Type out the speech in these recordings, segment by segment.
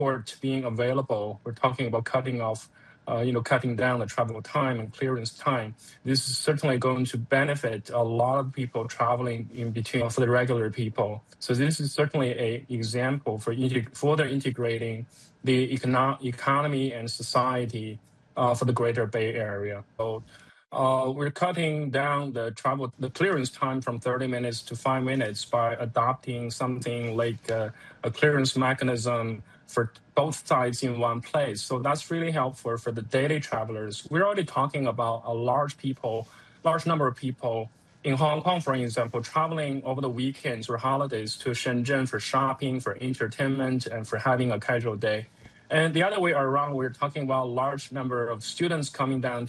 port being available, we're talking about cutting down the travel time and clearance time. This is certainly going to benefit a lot of people traveling in between for the regular people. So this is certainly an example for further integrating the economy and society for the Greater Bay Area. So we're cutting down the clearance time from 30 minutes to 5 minutes by adopting something like a clearance mechanism for both sides in one place. So that's really helpful for the daily travelers. We're already talking about a large number of people in Hong Kong, for example, traveling over the weekends or holidays to Shenzhen for shopping, for entertainment, and for having a casual day. And the other way around, we're talking about a large number of students coming down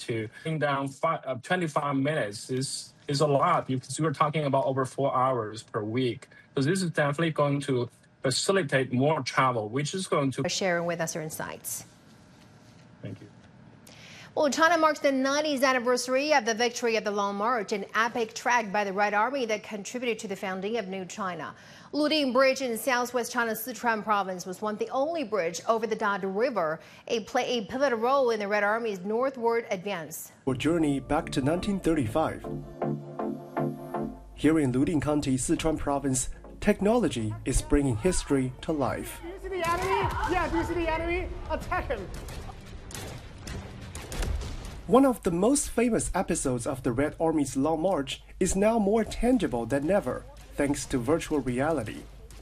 25 minutes is a lot because we're talking about over 4 hours per week. So this is definitely going to facilitate more travel, which is going to... Sharing with us your insights. Thank you. Well, China marks the 90th anniversary of the victory of the Long March, an epic trek by the Red Army that contributed to the founding of New China. Luding Bridge in southwest China's Sichuan province was once the only bridge over the Dadu River. It played a pivotal role in the Red Army's northward advance. Our journey back to 1935. Here in Luding County, Sichuan province, technology is bringing history to life. Do you see the enemy? Yeah, do you see the enemy? Attack him! One of the most famous episodes of the Red Army's Long March is now more tangible than ever, thanks to virtual reality.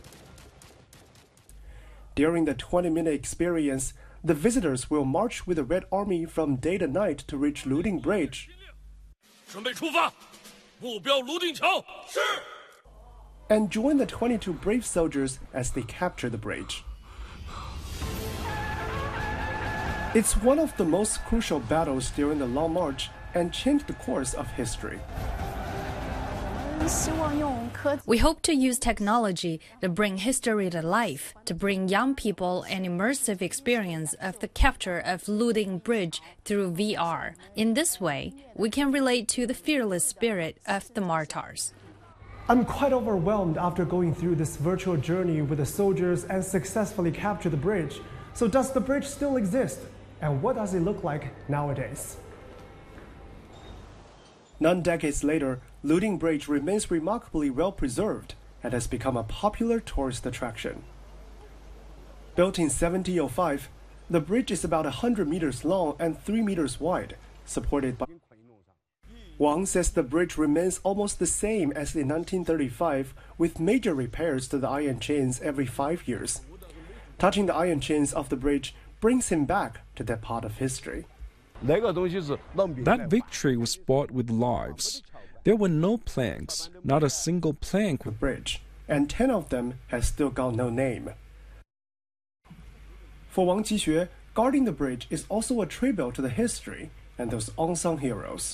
During the 20-minute experience, the visitors will march with the Red Army from day to night to reach Luding Bridge. 准备出发，目标泸定桥。是。 And join the 22 brave soldiers as they capture the bridge. It's one of the most crucial battles during the Long March and changed the course of history. We hope to use technology to bring history to life, to bring young people an immersive experience of the capture of Luding Bridge through VR. In this way, we can relate to the fearless spirit of the martyrs. I'm quite overwhelmed after going through this virtual journey with the soldiers and successfully capture the bridge. So does the bridge still exist? And what does it look like nowadays? 9 decades later, Luding Bridge remains remarkably well preserved and has become a popular tourist attraction. Built in 1705, the bridge is about 100 meters long and 3 meters wide, supported by... Wang says the bridge remains almost the same as in 1935, with major repairs to the iron chains every 5 years. Touching the iron chains of the bridge brings him back to that part of history. That victory was bought with lives. There were no planks, not a single plank. The bridge, and 10 of them have still got no name. For Wang Jixue, guarding the bridge is also a tribute to the history and those unsung heroes.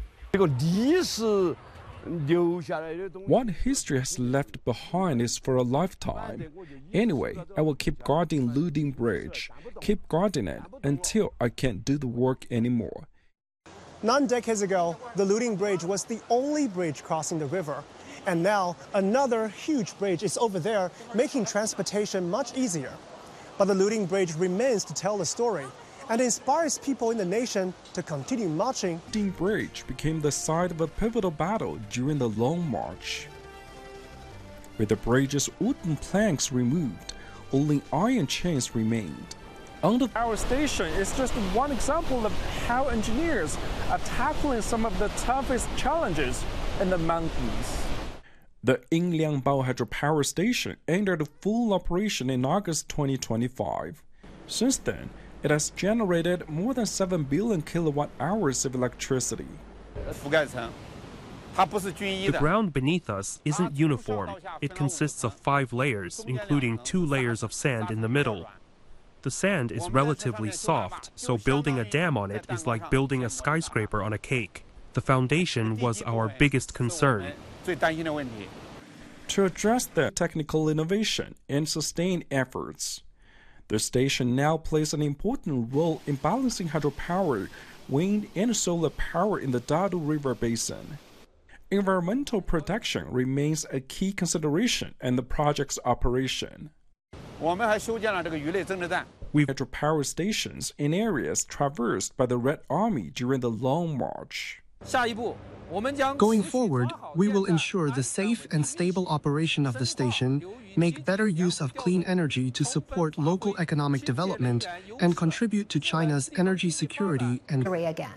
What history has left behind is for a lifetime. Anyway, I will keep guarding Luding Bridge, keep guarding it until I can't do the work anymore. 9 decades ago, the Luding Bridge was the only bridge crossing the river. And now, another huge bridge is over there, making transportation much easier. But the Luding Bridge remains to tell the story and inspires people in the nation to continue marching. Luding Bridge became the site of a pivotal battle during the Long March. With the bridge's wooden planks removed, only iron chains remained. Our station is just one example of how engineers are tackling some of the toughest challenges in the mountains. The Yinliangbao hydropower station entered full operation in August 2025. Since then, it has generated more than 7 billion kilowatt-hours of electricity. The ground beneath us isn't uniform. It consists of 5 layers, including 2 layers of sand in the middle. The sand is relatively soft, so building a dam on it is like building a skyscraper on a cake. The foundation was our biggest concern. To address the technical innovation and sustained efforts, the station now plays an important role in balancing hydropower, wind, and solar power in the Dadu River basin. Environmental protection remains a key consideration in the project's operation. We've hydropower stations in areas traversed by the Red Army during the Long March. Going forward, we will ensure the safe and stable operation of the station, make better use of clean energy to support local economic development, and contribute to China's energy security and again.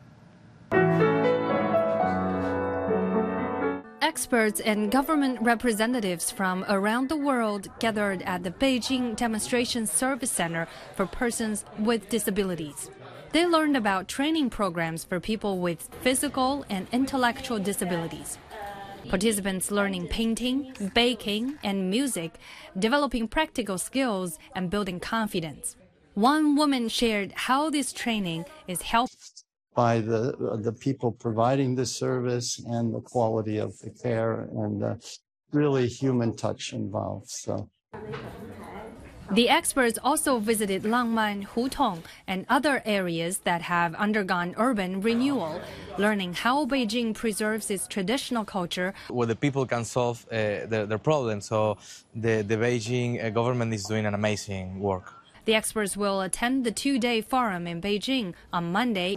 Experts and government representatives from around the world gathered at the Beijing Demonstration Service Center for persons with disabilities. They learned about training programs for people with physical and intellectual disabilities. Participants learning painting, baking, and music, developing practical skills, and building confidence. One woman shared how this training is helping by the people providing the service and the quality of the care and the really human touch involved. So. The experts also visited Langman, Hutong, and other areas that have undergone urban renewal, learning how Beijing preserves its traditional culture. Where the people can solve their problems, so the Beijing government is doing an amazing work. The experts will attend the two-day forum in Beijing on Monday.